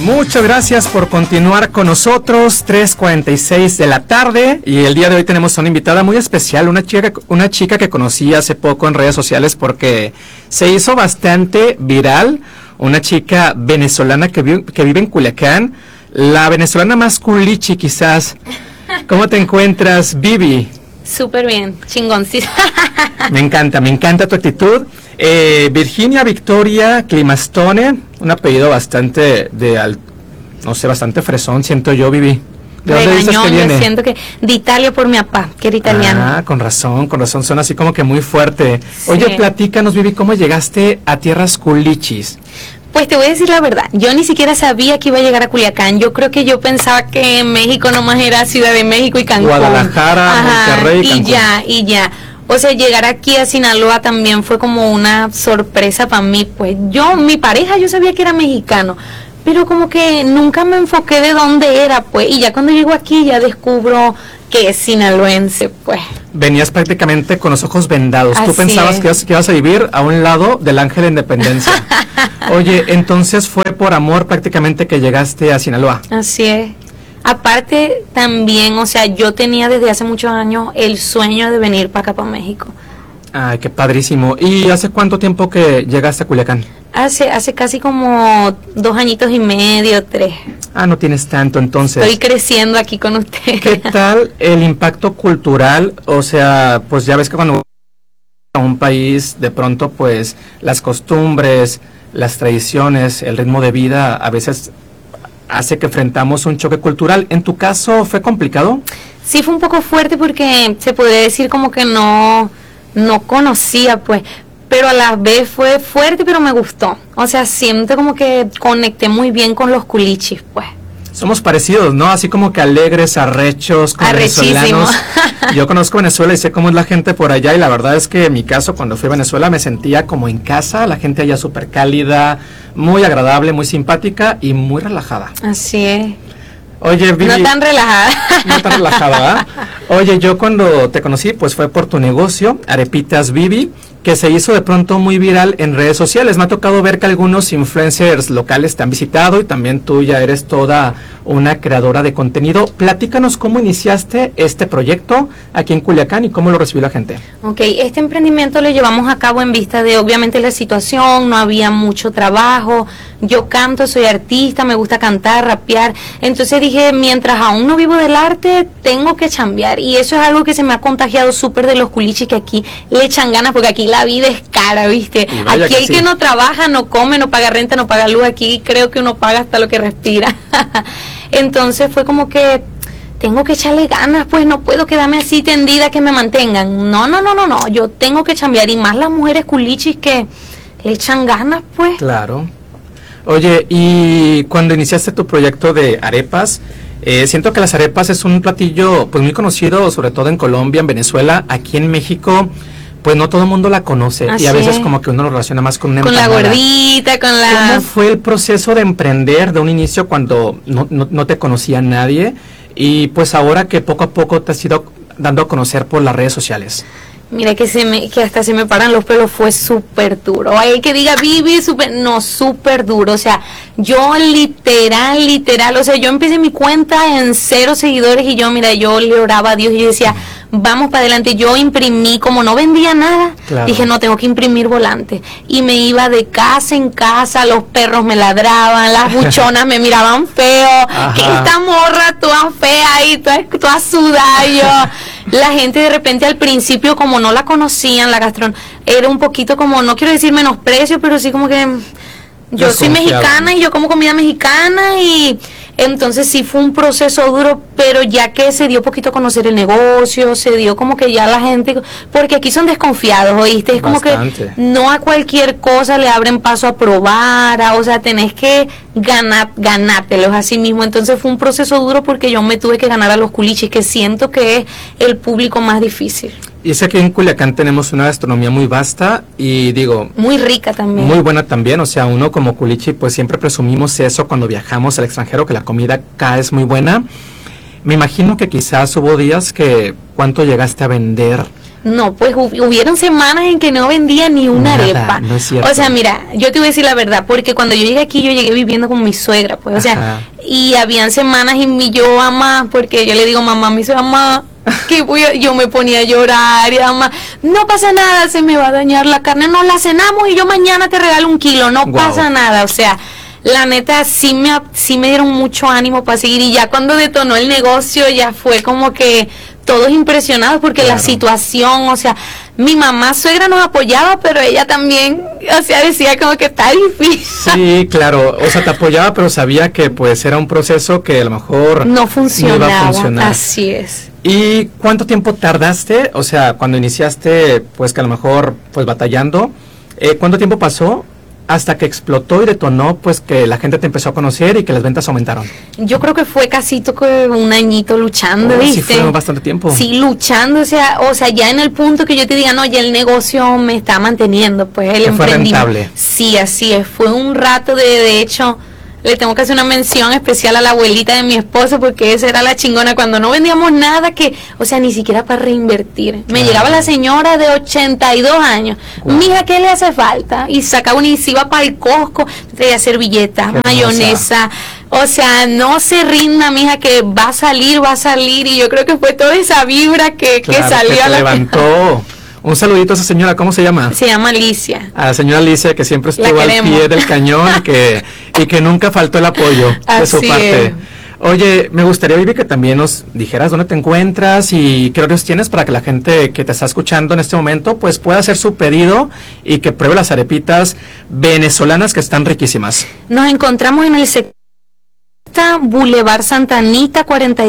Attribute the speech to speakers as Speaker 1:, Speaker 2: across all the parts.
Speaker 1: Muchas gracias por continuar con nosotros, 3:46 de la tarde, y el día de hoy tenemos a una invitada muy especial, una chica que conocí hace poco en redes sociales porque se hizo bastante viral, una chica venezolana que vive en Culiacán, la venezolana más culichi quizás. ¿Cómo te encuentras, Vivi?
Speaker 2: Súper bien, chingoncita.
Speaker 1: Me encanta tu actitud. Virginia Victoria Climastone, un apellido bastante bastante fresón, siento yo, Vivi. ¿De dónde dices que viene?
Speaker 2: Yo siento que de Italia por mi papá, que era italiano.
Speaker 1: Ah, con razón, suena así como que muy fuerte.
Speaker 2: Sí.
Speaker 1: Oye, platícanos, Vivi, ¿cómo llegaste a tierras culichis?
Speaker 2: Pues te voy a decir la verdad, yo ni siquiera sabía que iba a llegar a Culiacán. Yo creo que yo pensaba que México nomás era Ciudad de México y Cancún.
Speaker 1: Guadalajara, Monterrey y Cancún.
Speaker 2: Y ya. O sea, llegar aquí a Sinaloa también fue como una sorpresa para mí. Pues mi pareja, yo sabía que era mexicano, pero como que nunca me enfoqué de dónde era, pues. Y ya cuando llego aquí ya descubro que es sinaloense, pues.
Speaker 1: Venías prácticamente con los ojos vendados.
Speaker 2: Así
Speaker 1: Tú pensabas
Speaker 2: es.
Speaker 1: que ibas a vivir a un lado del Ángel de Independencia. Oye, entonces fue por amor prácticamente que llegaste a Sinaloa.
Speaker 2: Así es. Aparte también, o sea, yo tenía desde hace muchos años el sueño de venir para acá, para México.
Speaker 1: Ay, qué padrísimo. ¿Y hace cuánto tiempo que llegaste a Culiacán?
Speaker 2: Hace casi como 2 añitos y medio, 3.
Speaker 1: Ah, no tienes tanto entonces.
Speaker 2: Estoy creciendo aquí con usted.
Speaker 1: ¿Qué tal el impacto cultural? O sea, pues ya ves que cuando a un país, de pronto pues las costumbres, las tradiciones, el ritmo de vida a veces hace que enfrentamos un choque cultural. ¿En tu caso fue complicado?
Speaker 2: Sí, fue un poco fuerte porque se podría decir como que no conocía, pues, pero a la vez fue fuerte, pero me gustó. O sea, siento como que conecté muy bien con los culichis, pues.
Speaker 1: Somos parecidos, ¿no? Así como que alegres, arrechos, con venezolanos. Yo conozco Venezuela y sé cómo es la gente por allá, y la verdad es que en mi caso, cuando fui a Venezuela, me sentía como en casa. La gente allá súper cálida, muy agradable, muy simpática y muy relajada.
Speaker 2: Así es.
Speaker 1: Oye, Vivi,
Speaker 2: no tan relajada.
Speaker 1: No tan relajada, ¿verdad? Oye, yo cuando te conocí, pues fue por tu negocio, Arepitas Vivi, que se hizo de pronto muy viral en redes sociales. Me ha tocado ver que algunos influencers locales te han visitado y también tú ya eres toda una creadora de contenido. Platícanos cómo iniciaste este proyecto aquí en Culiacán y cómo lo recibió la gente.
Speaker 2: Ok, este emprendimiento lo llevamos a cabo en vista de obviamente la situación, no había mucho trabajo. Yo canto, soy artista, me gusta cantar, rapear. Entonces dije, mientras aún no vivo del arte, tengo que chambear. Y eso es algo que se me ha contagiado súper de los culichis, que aquí le echan ganas, porque aquí la vida es cara, ¿viste? Aquí el que no trabaja, no come, no paga renta, no paga luz. Aquí creo que uno paga hasta lo que respira. Entonces fue como que tengo que echarle ganas, pues no puedo quedarme así tendida que me mantengan. No, yo tengo que chambear, y más las mujeres culichis que le echan ganas, pues.
Speaker 1: Claro. Oye, y cuando iniciaste tu proyecto de arepas, siento que las arepas es un platillo pues muy conocido, sobre todo en Colombia, en Venezuela. Aquí en México pues no todo el mundo la conoce. Así y a veces como que uno lo relaciona más con una empanada.
Speaker 2: Con la gordita, con la...
Speaker 1: ¿Cómo fue el proceso de emprender de un inicio cuando no te conocía nadie, y pues ahora que poco a poco te has ido dando a conocer por las redes sociales?
Speaker 2: Mira que hasta se me paran los pelos, fue súper duro. Hay que diga, Vivi, súper duro. O sea, yo literal, o sea, yo empecé mi cuenta en 0 seguidores y yo le oraba a Dios y yo decía, vamos para adelante. Yo imprimí, como no vendía nada, claro, dije, no, tengo que imprimir volantes. Y me iba de casa en casa, los perros me ladraban, las buchonas me miraban feo. Ajá. Que esta morra toda fea ahí, toda sudada. La gente de repente al principio, como no la conocían, la gastronomía, era un poquito como, no quiero decir menosprecio, pero sí como que yo soy mexicana y yo como comida mexicana, y entonces sí fue un proceso duro, pero ya que se dio poquito a conocer el negocio, se dio como que ya la gente, porque aquí son desconfiados, ¿oíste? Es como bastante. Que no a cualquier cosa le abren paso a probar, o sea, tenés que ganártelos así mismo. Entonces fue un proceso duro porque yo me tuve que ganar a los culichis, que siento que es el público más difícil.
Speaker 1: Y es que aquí en Culiacán tenemos una gastronomía muy vasta y
Speaker 2: muy rica también.
Speaker 1: Muy buena también, o sea, uno como culichi pues siempre presumimos eso cuando viajamos al extranjero, que la comida acá es muy buena. Me imagino que quizás hubo días que, ¿cuánto llegaste a vender
Speaker 2: No, pues hubieron semanas en que no vendía ni una arepa.
Speaker 1: No es cierto.
Speaker 2: O sea, mira, yo te voy a decir la verdad, porque cuando yo llegué aquí, yo llegué viviendo con mi suegra, pues, o sea, y habían semanas y yo, mamá, porque yo le digo, mamá, mi suegra, mamá, que yo me ponía a llorar y mamá, no pasa nada, se me va a dañar la carne, no la cenamos y yo mañana te regalo 1 kilo, no pasa nada, o sea, la neta sí me dieron mucho ánimo para seguir, y ya cuando detonó el negocio ya fue como que todos impresionados porque la situación, o sea, mi mamá suegra nos apoyaba, pero ella también, o sea, decía como que está difícil.
Speaker 1: Sí, claro, o sea, te apoyaba, pero sabía que pues era un proceso que a lo mejor
Speaker 2: no funcionaba,
Speaker 1: iba a funcionar.
Speaker 2: Así es.
Speaker 1: ¿Y cuánto tiempo tardaste? O sea, cuando iniciaste, pues que a lo mejor, pues batallando, ¿cuánto tiempo pasó hasta que explotó y detonó, pues que la gente te empezó a conocer y que las ventas aumentaron?
Speaker 2: Yo creo que fue casi 1 añito luchando, ¿viste?
Speaker 1: Sí, fue bastante tiempo.
Speaker 2: Sí, luchando, o sea, ya en el punto que yo te diga, no, ya el negocio me está manteniendo, pues el
Speaker 1: fue rentable.
Speaker 2: Sí, así es, fue un rato de hecho, le tengo que hacer una mención especial a la abuelita de mi esposo, porque esa era la chingona cuando no vendíamos nada, que, o sea, ni siquiera para reinvertir. Me llegaba la señora de 82 años, mija, ¿qué le hace falta? Y sacaba y se iba para el Costco, traía servilletas, mayonesa, o sea, no se rinda, mija, que va a salir, y yo creo que fue toda esa vibra que salió
Speaker 1: que
Speaker 2: a la
Speaker 1: levantó. Un saludito a esa señora, ¿cómo se llama?
Speaker 2: Se llama Alicia.
Speaker 1: A la señora Alicia, que siempre estuvo al pie del cañón y que nunca faltó el apoyo de su parte. Es. Oye, me gustaría, Vivi, que también nos dijeras dónde te encuentras y qué horarios tienes para que la gente que te está escuchando en este momento pues pueda hacer su pedido y que pruebe las arepitas venezolanas que están riquísimas.
Speaker 2: Nos encontramos en el sector Boulevard Santa Anita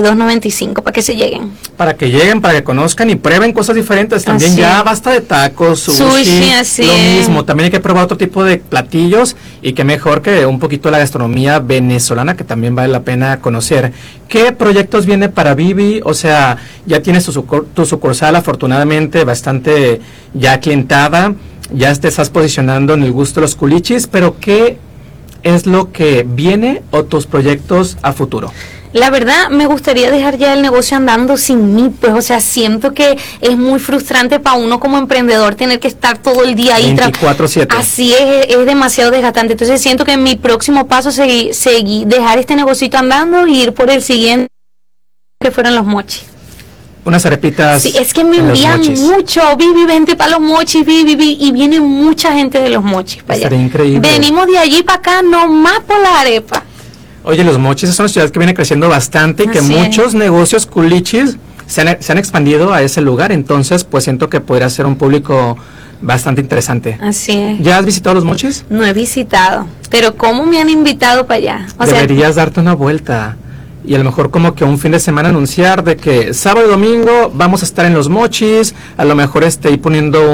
Speaker 2: 4295, para que se lleguen.
Speaker 1: Para que lleguen, para que conozcan y prueben cosas diferentes. También ya basta de tacos, sushi,
Speaker 2: así
Speaker 1: lo mismo. También hay que probar otro tipo de platillos y qué mejor que un poquito la gastronomía venezolana, que también vale la pena conocer. ¿Qué proyectos viene para Vivi? O sea, ya tienes tu sucursal afortunadamente bastante ya clientada, ya te estás posicionando en el gusto de los culichis, pero ¿qué es lo que viene o tus proyectos a futuro?
Speaker 2: La verdad, me gustaría dejar ya el negocio andando sin mí, pues, o sea, siento que es muy frustrante para uno como emprendedor tener que estar todo el día ahí.
Speaker 1: 24/7.
Speaker 2: Así es demasiado desgastante. Entonces siento que mi próximo paso es dejar este negocito andando y ir por el siguiente, que fueran los mochis.
Speaker 1: Unas arepitas.
Speaker 2: Sí, es que me envían mucho, Vivi, vente para los mochis, Vivi, y viene mucha gente de los mochis para allá.
Speaker 1: Increíble.
Speaker 2: Venimos de allí para acá nomás por la arepa.
Speaker 1: Oye, los mochis es una ciudad que viene creciendo bastante y que muchos negocios culichis se han expandido a ese lugar, entonces pues siento que podría ser un público bastante interesante.
Speaker 2: Así es.
Speaker 1: ¿Ya has visitado los mochis?
Speaker 2: No he visitado, pero ¿cómo me han invitado para allá?
Speaker 1: Deberías darte una vuelta. Y a lo mejor como que un fin de semana anunciar de que sábado y domingo vamos a estar en los mochis, a lo mejor ir poniendo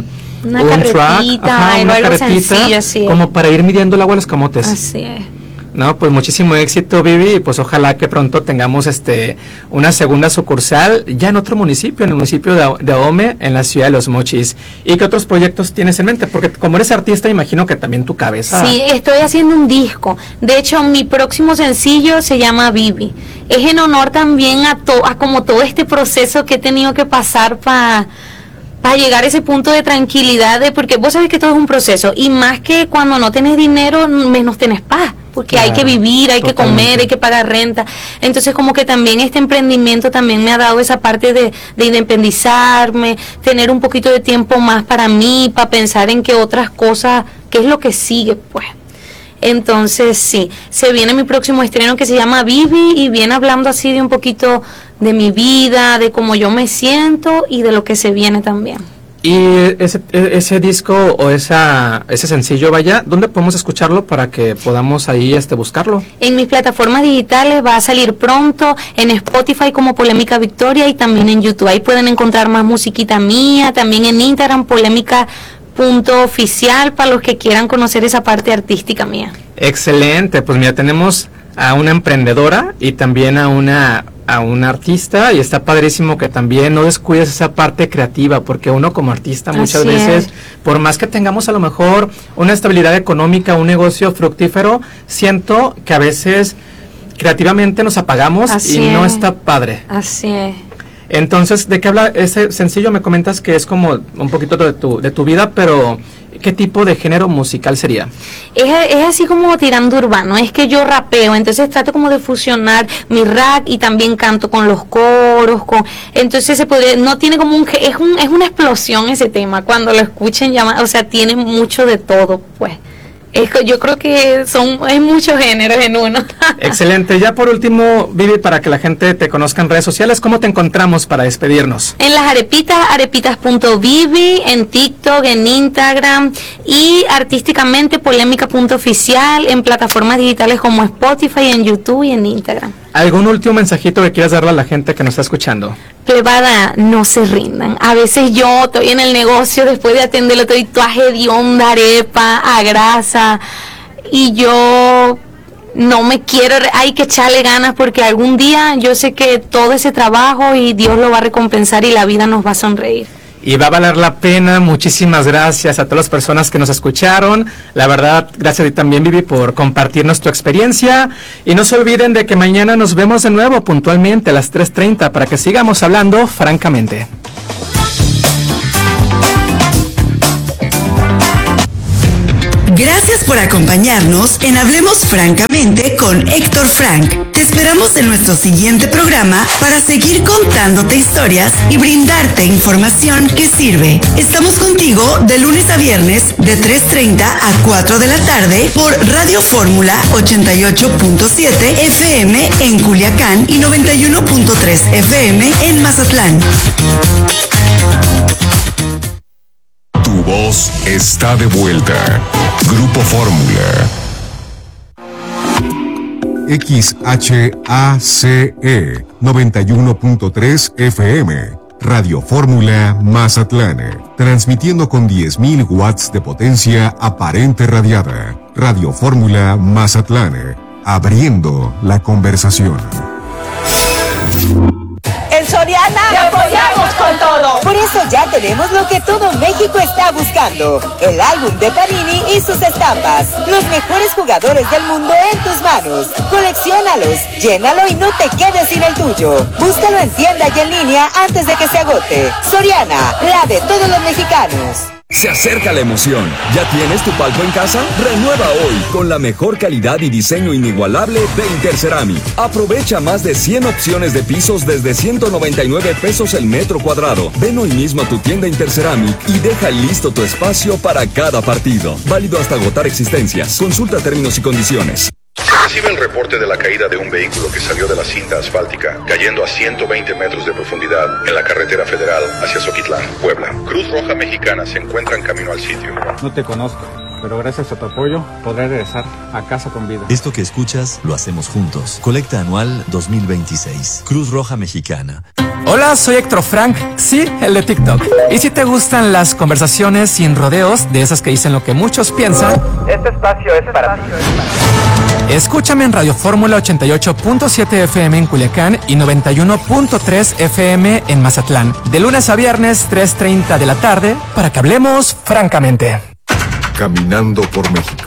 Speaker 2: una carretita,
Speaker 1: una
Speaker 2: algo
Speaker 1: carretita,
Speaker 2: sencillo, así
Speaker 1: como para ir midiendo el agua a los camotes.
Speaker 2: Así es.
Speaker 1: No, pues muchísimo éxito, Vivi, y pues ojalá que pronto tengamos una segunda sucursal ya en otro municipio, en el municipio de Ahome, en la ciudad de Los Mochis. ¿Y qué otros proyectos tienes en mente? Porque como eres artista, imagino que también tu cabeza...
Speaker 2: Sí, estoy haciendo un disco. De hecho, mi próximo sencillo se llama Vivi. Es en honor también a como todo este proceso que he tenido que pasar para llegar a ese punto de tranquilidad, porque vos sabés que todo es un proceso, y más que cuando no tenés dinero, menos tenés paz, porque hay que vivir, hay que comer, hay que pagar renta. Entonces como que también este emprendimiento también me ha dado esa parte de independizarme, tener un poquito de tiempo más para mí, para pensar en qué otras cosas, qué es lo que sigue, pues. Entonces sí, se viene mi próximo estreno que se llama Vivi y viene hablando así de un poquito de mi vida, de cómo yo me siento y de lo que se viene también.
Speaker 1: Y ese disco o ese sencillo, vaya, ¿dónde podemos escucharlo para que podamos ahí buscarlo? En
Speaker 2: mis plataformas digitales va a salir pronto, en Spotify como Polémica Victoria y también en YouTube. Ahí pueden encontrar más musiquita mía, también en Instagram, Polémica.oficial, para los que quieran conocer esa parte artística mía.
Speaker 1: Excelente, pues mira, tenemos a una emprendedora y también a una artista, y está padrísimo que también no descuides esa parte creativa, porque uno como artista muchas veces, por más que tengamos a lo mejor una estabilidad económica, un negocio fructífero, siento que a veces creativamente nos apagamos y no está padre.
Speaker 2: Así es.
Speaker 1: Entonces, ¿de qué habla ese sencillo? Me comentas que es como un poquito de tu vida, pero ¿qué tipo de género musical sería?
Speaker 2: Es así como tirando urbano, es que yo rapeo, entonces trato como de fusionar mi rap y también canto con los coros, entonces se podría, no tiene como es una explosión ese tema, cuando lo escuchen o sea, tiene mucho de todo, pues. Yo creo que hay muchos géneros en uno.
Speaker 1: Excelente. Ya por último, Vivi, para que la gente te conozca en redes sociales, ¿cómo te encontramos para despedirnos?
Speaker 2: En las arepitas.vivi, en TikTok, en Instagram y artísticamente polémica.oficial en plataformas digitales como Spotify, en YouTube y en Instagram.
Speaker 1: ¿Algún último mensajito que quieras darle a la gente que nos está escuchando?
Speaker 2: Plebada, no se rindan. A veces yo estoy en el negocio, después de atenderlo, estoy toda hedionda, arepa, a grasa, y yo no me quiero, hay que echarle ganas porque algún día yo sé que todo ese trabajo y Dios lo va a recompensar y la vida nos va a sonreír.
Speaker 1: Y va a valer la pena. Muchísimas gracias a todas las personas que nos escucharon. La verdad, gracias a ti también, Vivi, por compartirnos tu experiencia. Y no se olviden de que mañana nos vemos de nuevo puntualmente a las 3:30 para que sigamos hablando francamente.
Speaker 3: Gracias por acompañarnos en Hablemos Francamente con Héctor Frank. Te esperamos en nuestro siguiente programa para seguir contándote historias y brindarte información que sirve. Estamos contigo de lunes a viernes de 3:30 a 4 de la tarde por Radio Fórmula 88.7 FM en Culiacán y 91.3 FM en Mazatlán.
Speaker 4: Tu voz está de vuelta. Grupo Fórmula. XHACE 91.3 FM. Radio Fórmula Mazatlán. Transmitiendo con 10.000 watts de potencia aparente radiada. Radio Fórmula Mazatlán. Abriendo la conversación.
Speaker 5: En Soriana te apoyamos con todo. Por eso ya tenemos lo que todo México está buscando: el álbum de Panini y sus estampas. Los mejores jugadores del mundo en tus manos. Colecciónalos, llénalo y no te quedes sin el tuyo. Búscalo en tienda y en línea antes de que se agote. Soriana, la de todos los mexicanos.
Speaker 6: Se acerca la emoción. ¿Ya tienes tu palco en casa? Renueva hoy con la mejor calidad y diseño inigualable de Interceramic. Aprovecha más de 100 opciones de pisos desde 199 pesos el metro cuadrado. Ven hoy mismo a tu tienda Interceramic y deja listo tu espacio para cada partido. Válido hasta agotar existencias. Consulta términos y condiciones.
Speaker 7: Se recibe el reporte de la caída de un vehículo que salió de la cinta asfáltica, cayendo a 120 metros de profundidad en la carretera federal hacia Zoquitlán, Puebla. Cruz Roja Mexicana se encuentra en camino al sitio.
Speaker 8: No te conozco, pero gracias a tu apoyo podré regresar a casa con vida.
Speaker 9: Esto que escuchas lo hacemos juntos. Colecta anual 2026. Cruz Roja Mexicana.
Speaker 1: Hola, soy Héctor Frank, sí, el de TikTok. Y si te gustan las conversaciones sin rodeos, de esas que dicen lo que muchos piensan,
Speaker 10: este espacio es para ti.
Speaker 1: Escúchame en Radio Fórmula 88.7 FM en Culiacán y 91.3 FM en Mazatlán. De lunes a viernes, 3:30 de la tarde, para que hablemos francamente.
Speaker 4: Caminando por México.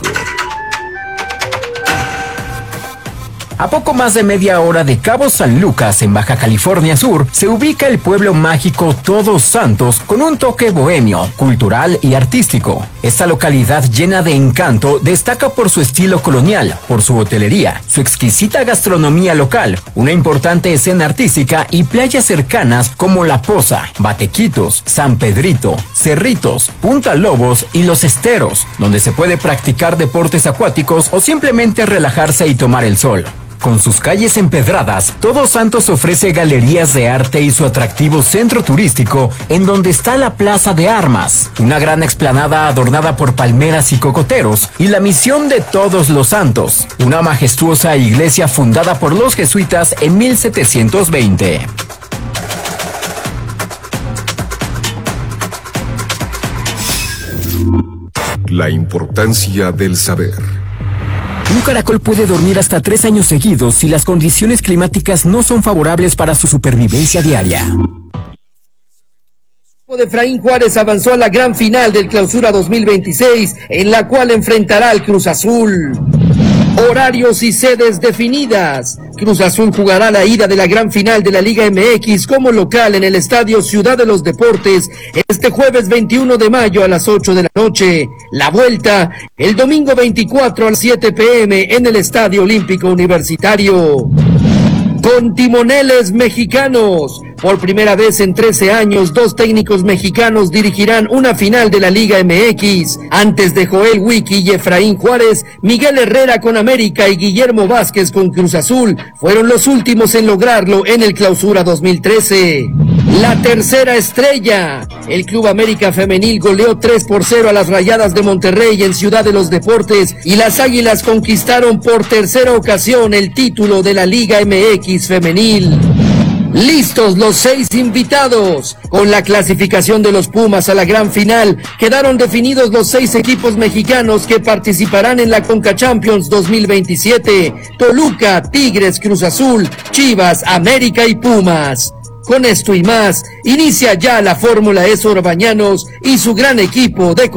Speaker 11: A poco más de media hora de Cabo San Lucas, en Baja California Sur, se ubica el pueblo mágico Todos Santos con un toque bohemio, cultural y artístico. Esta localidad llena de encanto destaca por su estilo colonial, por su hotelería, su exquisita gastronomía local, una importante escena artística y playas cercanas como La Poza, Batequitos, San Pedrito, Cerritos, Punta Lobos y Los Esteros, donde se puede practicar deportes acuáticos o simplemente relajarse y tomar el sol. Con sus calles empedradas, Todos Santos ofrece galerías de arte y su atractivo centro turístico, en donde está la Plaza de Armas, una gran explanada adornada por palmeras y cocoteros, y la Misión de Todos los Santos, una majestuosa iglesia fundada por los jesuitas en 1720.
Speaker 4: La importancia del saber.
Speaker 11: Un caracol puede dormir hasta 3 años seguidos si las condiciones climáticas no son favorables para su supervivencia diaria.
Speaker 12: De Efraín Juárez avanzó a la gran final del Clausura 2026, en la cual enfrentará al Cruz Azul. Horarios y sedes definidas. Cruz Azul jugará la ida de la gran final de la Liga MX como local en el Estadio Ciudad de los Deportes este jueves 21 de mayo a las 8 de la noche. La vuelta el domingo 24 a las 7 p.m. en el Estadio Olímpico Universitario. Con timoneles mexicanos. Por primera vez en 13 años, 2 técnicos mexicanos dirigirán una final de la Liga MX. Antes de Joel Wiki y Efraín Juárez, Miguel Herrera con América y Guillermo Vázquez con Cruz Azul fueron los últimos en lograrlo en el Clausura 2013. La tercera estrella. El Club América Femenil goleó 3-0 a las Rayadas de Monterrey en Ciudad de los Deportes y las Águilas conquistaron por tercera ocasión el título de la Liga MX Femenil. Listos los 6 invitados. Con la clasificación de los Pumas a la gran final, quedaron definidos los 6 equipos mexicanos que participarán en la Conca Champions 2027. Toluca, Tigres, Cruz Azul, Chivas, América y Pumas. Con esto y más, inicia ya la Fórmula E Orbañanos y su gran equipo de